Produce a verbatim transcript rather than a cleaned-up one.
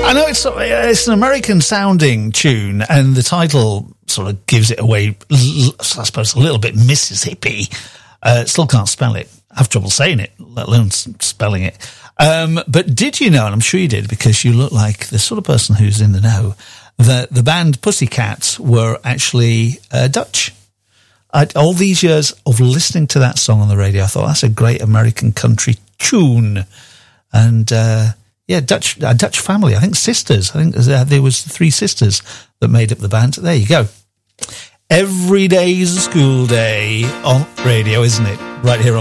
I know it's it's an American-sounding tune, and the title sort of gives it away, I suppose, a little bit Mississippi. Uh, still can't spell it. I have trouble saying it, let alone spelling it. Um, but did you know, and I'm sure you did, because you look like the sort of person who's in the know, that the band Pussycats were actually uh, Dutch? I'd, all these years of listening to that song on the radio, I thought, that's a great American country tune. And... Uh, Yeah, Dutch, a Dutch family. I think sisters. I think there was three sisters that made up the band. There you go. Every day's a school day on radio, isn't it? Right here on